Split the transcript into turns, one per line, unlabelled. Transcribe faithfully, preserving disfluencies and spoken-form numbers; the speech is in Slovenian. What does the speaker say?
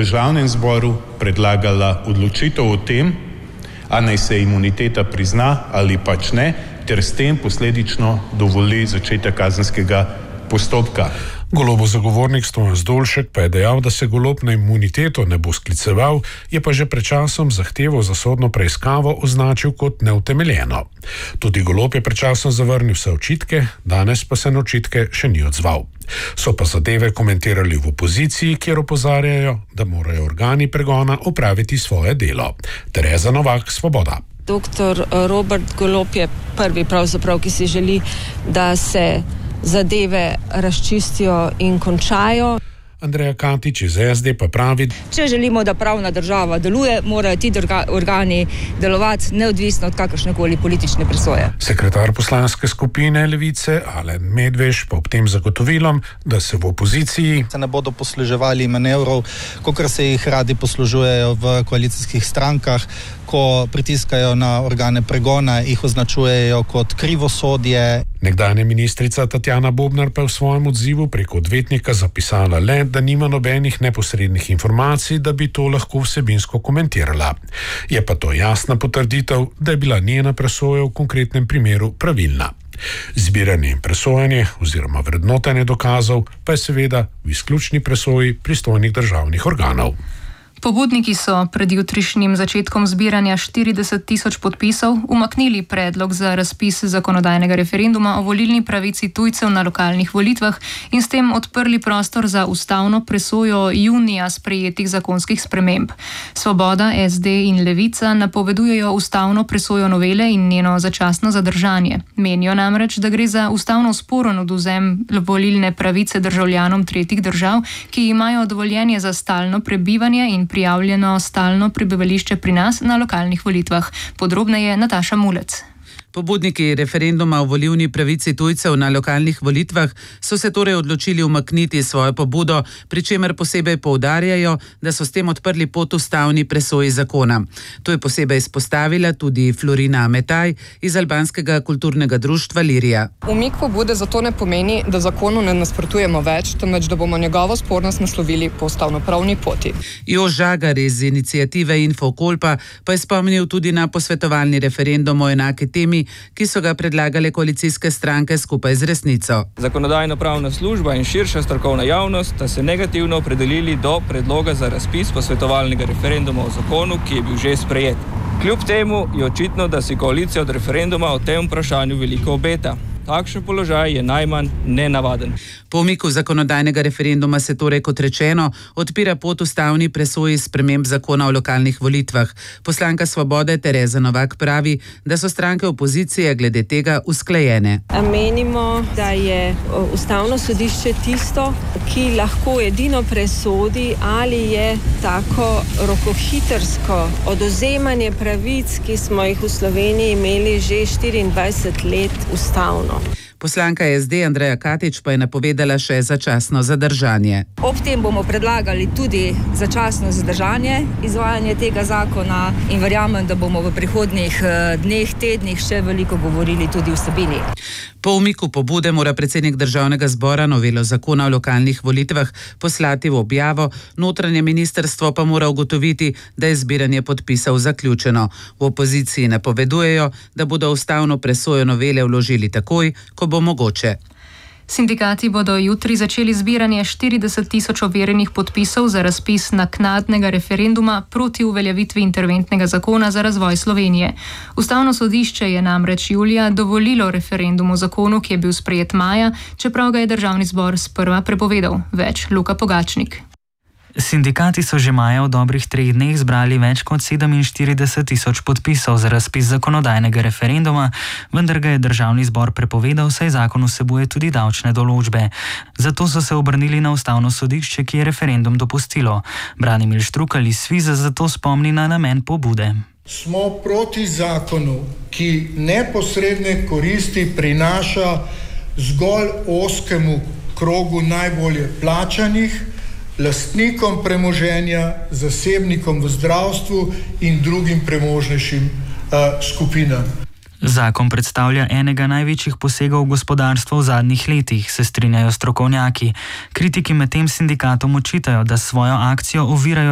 Državnem zboru predlagala odločitev o tem, a naj se imuniteta prizna ali pač ne, ter s tem posledično dovoli začetek kazenskega postopka.
Golobov zagovornik Stojan Zdolšek pa je dejal, da se Golob na imuniteto ne bo skliceval, je pa že pred časom zahtevo za sodno preiskavo označil kot neutemeljeno. Tudi Golob je pred časom zavrnil vse očitke, danes pa se na očitke še ni odzval. So pa zadeve komentirali v opoziciji, kjer opozarjajo, da morajo organi pregona opraviti svoje delo. Tereza Novak, Svoboda.
Doktor Robert Golob je prvi pravzaprav, ki si želi, da se zadeve razčistijo in končajo.
Andreja Katič iz S D pa pravi:
Če želimo, da pravna država deluje, morajo ti organi delovati neodvisno od kakršnekoli politične presoje.
Sekretar poslanske skupine Levice Alen Medveš pa ob tem zagotovilom, da se v opoziciji
se ne bodo posluževali manevrov, kakor se jih radi poslužujejo v koalicijskih strankah, ko pritiskajo na organe pregona, jih označujejo kot krivosodje.
Nekdanja ministrica Tatjana Bobnar pa je v svojem odzivu preko odvetnika zapisala le, da nima nobenih neposrednih informacij, da bi to lahko vsebinsko komentirala. Je pa to jasna potrditev, da je bila njena presoja v konkretnem primeru pravilna. Zbiranje in presojanje oziroma vrednotenje dokazov pa je seveda v izključni presoji pristojnih državnih organov.
Pobudniki so pred jutrišnjim začetkom zbiranja štirideset tisoč podpisov umaknili predlog za razpis zakonodajnega referenduma o volilni pravici tujcev na lokalnih volitvah in s tem odprli prostor za ustavno presojo junija sprejetih zakonskih sprememb. Svoboda, S D in Levica napovedujejo ustavno presojo novele in njeno začasno zadržanje. Menijo namreč, da gre za ustavno sporen odvzem volilne pravice državljanom tretjih držav, ki imajo dovoljenje za stalno prebivanje in prijavljeno stalno prebivališče pri nas na lokalnih volitvah. Podrobneje Nataša Mulec.
Pobudniki referenduma o volilni pravici tujcev na lokalnih volitvah so se torej odločili umakniti svojo pobudo, pri čemer posebej poudarjajo, da so s tem odprli pot ustavni presoji zakona. To je posebej izpostavila tudi Florina Ametaj iz albanskega kulturnega društva Lirija.
Umik pobude zato ne pomeni, da zakonu ne nasprotujemo več, temveč da bomo njegovo spornost naslovili po ustavnopravni poti.
Jož Žagar iz iniciative Infokolpa pa je spomnil tudi na posvetovalni referendum o enaki temi, ki so ga predlagale koalicijske stranke skupaj z Resnico.
Zakonodajno-pravna služba in širša strokovna javnost sta se negativno opredelili do predloga za razpis posvetovalnega referenduma o zakonu, ki je bil že sprejet. Kljub temu je očitno, da si koalicija od referenduma o tem vprašanju veliko obeta. Takšen položaj je najmanj nenavaden.
Po umiku zakonodajnega referenduma se torej, kot rečeno, odpira pot ustavni presoji sprememb zakona o lokalnih volitvah. Poslanka Svobode Tereza Novak pravi, da so stranke opozicije glede tega usklajene.
Menimo, da je ustavno sodišče tisto, ki lahko edino presodi, ali je tako rokohitrsko odvzemanje pravic, ki smo jih v Sloveniji imeli že štiriindvajset let, ustavno.
Poslanka S D Andreja Katič pa je napovedala še začasno zadržanje.
Ob tem bomo predlagali tudi začasno zadržanje izvajanja tega zakona in verjamem, da bomo v prihodnjih dneh, tednih še veliko govorili tudi o vsebini.
Po umiku pobude mora predsednik Državnega zbora novelo zakona o lokalnih volitvah poslati v objavo, notranje ministrstvo pa mora ugotoviti, da je zbiranje podpisov zaključeno. V opoziciji napovedujejo, da bodo ustavno presojo novele vložili takoj, ko bo mogoče.
Sindikati bodo jutri začeli zbiranje štirideset tisoč overjenih podpisov za razpis naknadnega referenduma proti uveljavitvi interventnega zakona za razvoj Slovenije. Ustavno sodišče je namreč julija dovolilo referendum o zakonu, ki je bil sprejet maja, čeprav ga je Državni zbor sprva prepovedal. Več Luka Pogačnik.
Sindikati so že maja v dobrih treh dneh zbrali več kot sedeminštirideset tisoč podpisov za razpis zakonodajnega referenduma, vendar ga je Državni zbor prepovedal, saj zakon vsebuje tudi davčne določbe. Zato so se obrnili na Ustavno sodišče, ki je referendum dopustilo. Branimir Štrukelj iz Sviza zato spomni na namen pobude.
Smo proti zakonu, ki neposredne koristi prinaša zgolj ozkemu krogu najbolje plačanih, lastnikom premoženja, zasebnikom v zdravstvu in drugim premožnejšim uh, skupinam.
Zakon predstavlja enega največjih posegov v gospodarstvo v zadnjih letih, se strinjajo strokovnjaki. Kritiki medtem sindikatom očitajo, da svojo akcijo ovirajo